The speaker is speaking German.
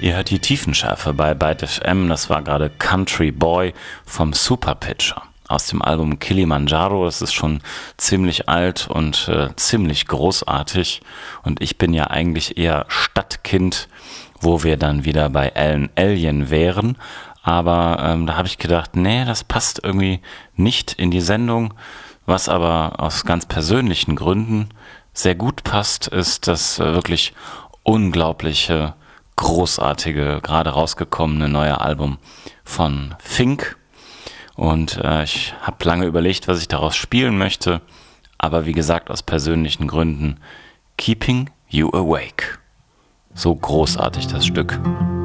Ihr hört die Tiefenschärfe bei Byte FM. Das war gerade Country Boy vom Superpitcher aus dem Album Kilimanjaro. Das ist schon ziemlich alt und ziemlich großartig. Und ich bin ja eigentlich eher Stadtkind, wo wir dann wieder bei Alan Alien wären. Aber da habe ich gedacht, nee, das passt irgendwie nicht in die Sendung. Was aber aus ganz persönlichen Gründen sehr gut passt, ist das wirklich unglaubliche, großartige, gerade rausgekommene neue Album von Fink. Und ich habe lange überlegt, was ich daraus spielen möchte. Aber wie gesagt, aus persönlichen Gründen Keeping You Awake. So großartig das Stück.